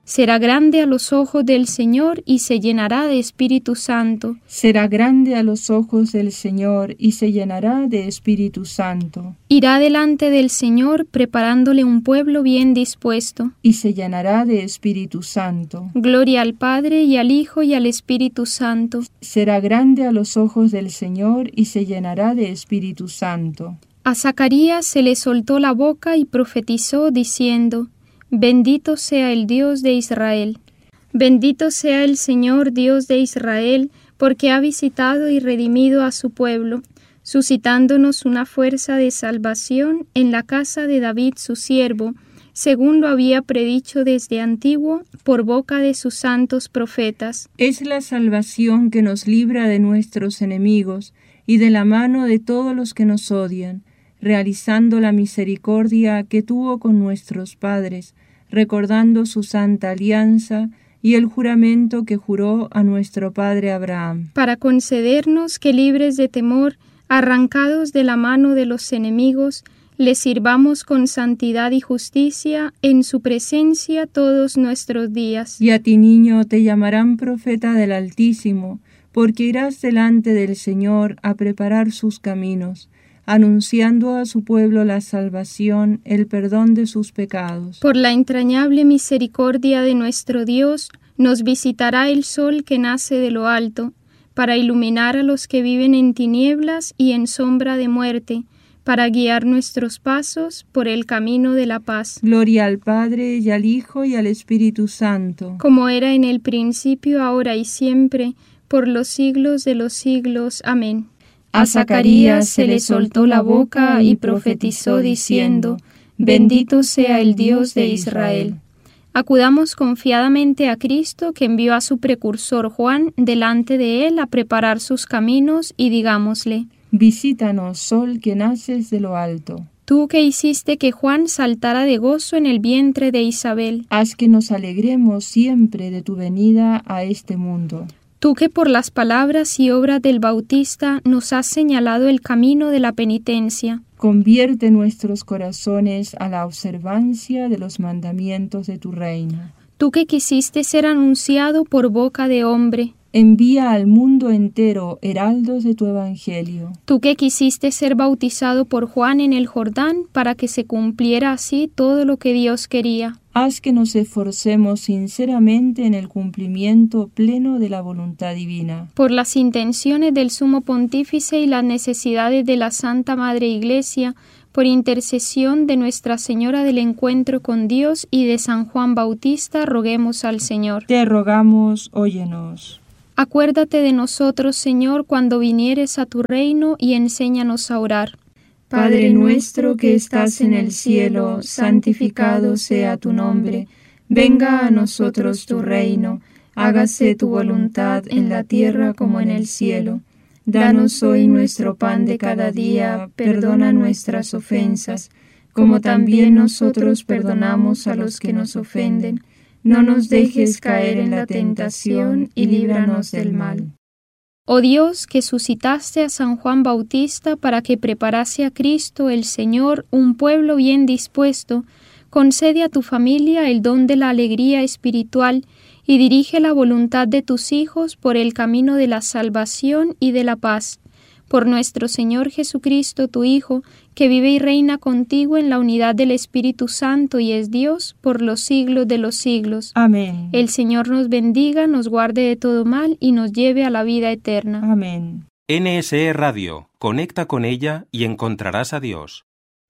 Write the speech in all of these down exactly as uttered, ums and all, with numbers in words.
Será grande a los ojos del Señor y se llenará de Espíritu Santo. Será grande a los ojos del Señor y se llenará de Espíritu Santo. Irá delante del Señor preparándole un pueblo bien dispuesto. Y se llenará de Espíritu Santo. Gloria al Padre y al Hijo y al Espíritu Santo. Será grande a los ojos del Señor y se llenará de Espíritu Santo. A Zacarías se le soltó la boca y profetizó diciendo: Bendito sea el Dios de Israel. Bendito sea el Señor Dios de Israel, porque ha visitado y redimido a su pueblo, suscitándonos una fuerza de salvación en la casa de David su siervo, según lo había predicho desde antiguo por boca de sus santos profetas. Es la salvación que nos libra de nuestros enemigos y de la mano de todos los que nos odian, realizando la misericordia que tuvo con nuestros padres, recordando su santa alianza y el juramento que juró a nuestro padre Abraham, para concedernos que, libres de temor, arrancados de la mano de los enemigos, le sirvamos con santidad y justicia en su presencia todos nuestros días. Y a ti, niño, te llamarán profeta del Altísimo, porque irás delante del Señor a preparar sus caminos, anunciando a su pueblo la salvación, el perdón de sus pecados. Por la entrañable misericordia de nuestro Dios, nos visitará el sol que nace de lo alto, para iluminar a los que viven en tinieblas y en sombra de muerte, para guiar nuestros pasos por el camino de la paz. Gloria al Padre, y al Hijo, y al Espíritu Santo. Como era en el principio, ahora y siempre, por los siglos de los siglos. Amén. A Zacarías se le soltó la boca y profetizó diciendo: Bendito sea el Dios de Israel. Acudamos confiadamente a Cristo, que envió a su precursor Juan delante de él a preparar sus caminos, y digámosle: Visítanos, sol que naces de lo alto. Tú que hiciste que Juan saltara de gozo en el vientre de Isabel, haz que nos alegremos siempre de tu venida a este mundo. Tú que por las palabras y obras del Bautista nos has señalado el camino de la penitencia, convierte nuestros corazones a la observancia de los mandamientos de tu reino. Tú que quisiste ser anunciado por boca de hombre, envía al mundo entero heraldos de tu evangelio. Tú que quisiste ser bautizado por Juan en el Jordán para que se cumpliera así todo lo que Dios quería. Haz que nos esforcemos sinceramente en el cumplimiento pleno de la voluntad divina. Por las intenciones del Sumo Pontífice y las necesidades de la Santa Madre Iglesia, por intercesión de Nuestra Señora del Encuentro con Dios y de San Juan Bautista, roguemos al Señor. Te rogamos, óyenos. Acuérdate de nosotros, Señor, cuando vinieres a tu reino, y enséñanos a orar. Padre nuestro que estás en el cielo, santificado sea tu nombre. Venga a nosotros tu reino. Hágase tu voluntad en la tierra como en el cielo. Danos hoy nuestro pan de cada día. Perdona nuestras ofensas, como también nosotros perdonamos a los que nos ofenden. No nos dejes caer en la tentación y líbranos del mal. Oh Dios, que suscitaste a San Juan Bautista para que preparase a Cristo el Señor un pueblo bien dispuesto, concede a tu familia el don de la alegría espiritual y dirige la voluntad de tus hijos por el camino de la salvación y de la paz. Por nuestro Señor Jesucristo, tu Hijo, que vive y reina contigo en la unidad del Espíritu Santo y es Dios por los siglos de los siglos. Amén. El Señor nos bendiga, nos guarde de todo mal y nos lleve a la vida eterna. Amén. N S E Radio. Conecta con ella y encontrarás a Dios.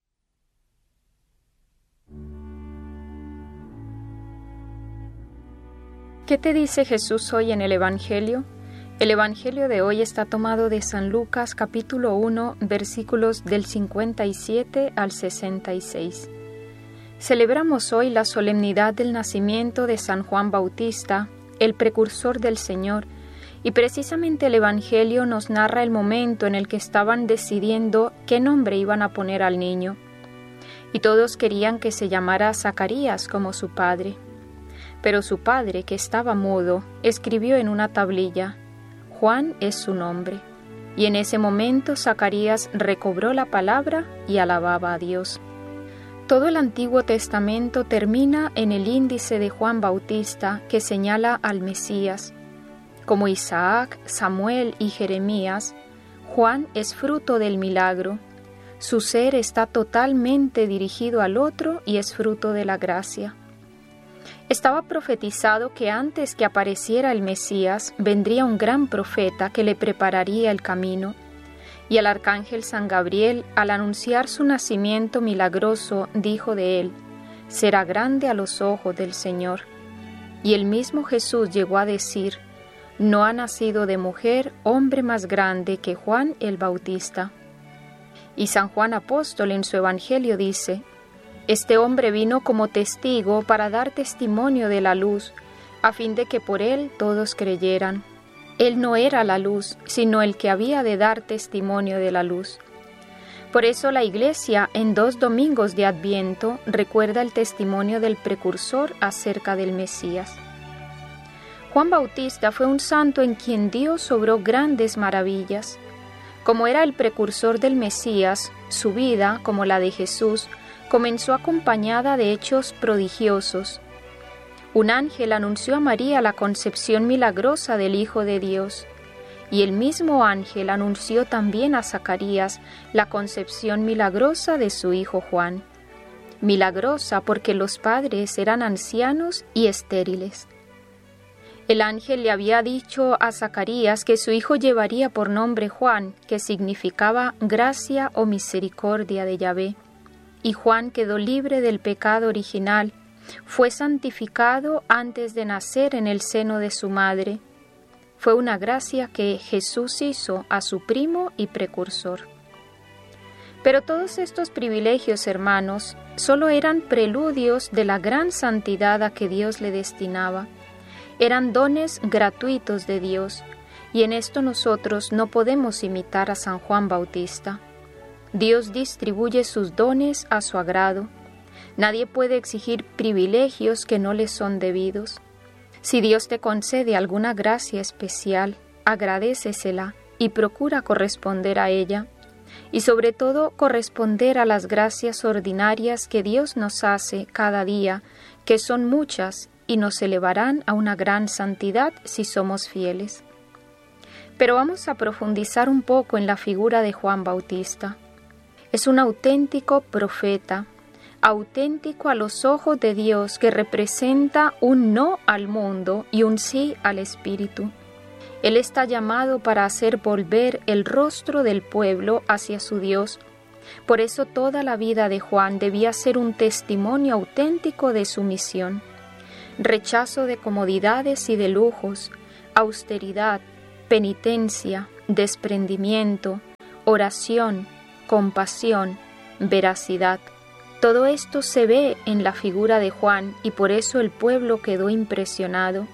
¿Qué te dice Jesús hoy en el Evangelio? El Evangelio de hoy está tomado de San Lucas capítulo uno, versículos del cincuenta y siete al sesenta y seis. Celebramos hoy la solemnidad del nacimiento de San Juan Bautista, el precursor del Señor, y precisamente el Evangelio nos narra el momento en el que estaban decidiendo qué nombre iban a poner al niño. Y todos querían que se llamara Zacarías como su padre. Pero su padre, que estaba mudo, escribió en una tablilla: Juan es su nombre. Y en ese momento Zacarías recobró la palabra y alababa a Dios. Todo el Antiguo Testamento termina en el índice de Juan Bautista que señala al Mesías. Como Isaac, Samuel y Jeremías, Juan es fruto del milagro. Su ser está totalmente dirigido al otro y es fruto de la gracia. Estaba profetizado que antes que apareciera el Mesías, vendría un gran profeta que le prepararía el camino. Y el arcángel San Gabriel, al anunciar su nacimiento milagroso, dijo de él: «Será grande a los ojos del Señor». Y el mismo Jesús llegó a decir: «No ha nacido de mujer hombre más grande que Juan el Bautista». Y San Juan Apóstol en su Evangelio dice: «Este hombre vino como testigo para dar testimonio de la luz, a fin de que por él todos creyeran». Él no era la luz, sino el que había de dar testimonio de la luz. Por eso la Iglesia, en dos domingos de Adviento, recuerda el testimonio del precursor acerca del Mesías. Juan Bautista fue un santo en quien Dios obró grandes maravillas. Como era el precursor del Mesías, su vida, como la de Jesús, comenzó acompañada de hechos prodigiosos. Un ángel anunció a María la concepción milagrosa del Hijo de Dios, y el mismo ángel anunció también a Zacarías la concepción milagrosa de su hijo Juan. Milagrosa porque los padres eran ancianos y estériles. El ángel le había dicho a Zacarías que su hijo llevaría por nombre Juan, que significaba gracia o misericordia de Yahvé, y Juan quedó libre del pecado original. Fue santificado antes de nacer en el seno de su madre. Fue una gracia que Jesús hizo a su primo y precursor. Pero todos estos privilegios, hermanos, solo eran preludios de la gran santidad a que Dios le destinaba. Eran dones gratuitos de Dios, y en esto nosotros no podemos imitar a San Juan Bautista. Dios distribuye sus dones a su agrado. Nadie puede exigir privilegios que no le son debidos. Si Dios te concede alguna gracia especial, agradécesela y procura corresponder a ella, y sobre todo corresponder a las gracias ordinarias que Dios nos hace cada día, que son muchas y nos elevarán a una gran santidad si somos fieles. Pero vamos a profundizar un poco en la figura de Juan Bautista. Es un auténtico profeta, auténtico a los ojos de Dios, que representa un no al mundo y un sí al Espíritu. Él está llamado para hacer volver el rostro del pueblo hacia su Dios. Por eso toda la vida de Juan debía ser un testimonio auténtico de su misión. Rechazo de comodidades y de lujos, austeridad, penitencia, desprendimiento, oración, compasión, veracidad. Todo esto se ve en la figura de Juan y por eso el pueblo quedó impresionado.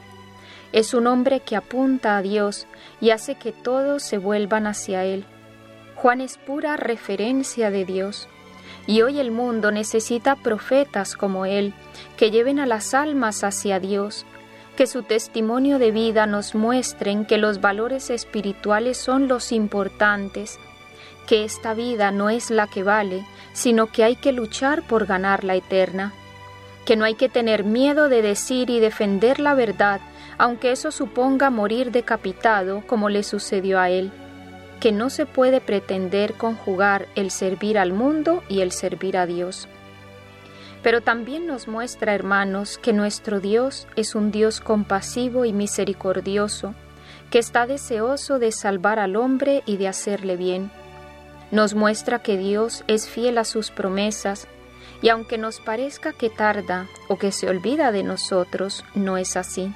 Es un hombre que apunta a Dios y hace que todos se vuelvan hacia Él. Juan es pura referencia de Dios. Y hoy el mundo necesita profetas como Él, que lleven a las almas hacia Dios, que su testimonio de vida nos muestren que los valores espirituales son los importantes, que esta vida no es la que vale, sino que hay que luchar por ganar la eterna, que no hay que tener miedo de decir y defender la verdad, aunque eso suponga morir decapitado como le sucedió a él, que no se puede pretender conjugar el servir al mundo y el servir a Dios. Pero también nos muestra, hermanos, que nuestro Dios es un Dios compasivo y misericordioso, que está deseoso de salvar al hombre y de hacerle bien. Nos muestra que Dios es fiel a sus promesas, y aunque nos parezca que tarda o que se olvida de nosotros, no es así.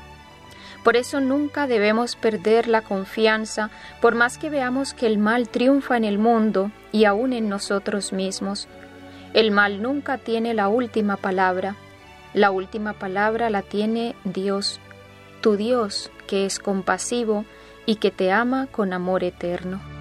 Por eso nunca debemos perder la confianza, por más que veamos que el mal triunfa en el mundo y aún en nosotros mismos. El mal nunca tiene la última palabra. La última palabra la tiene Dios, tu Dios, que es compasivo y que te ama con amor eterno.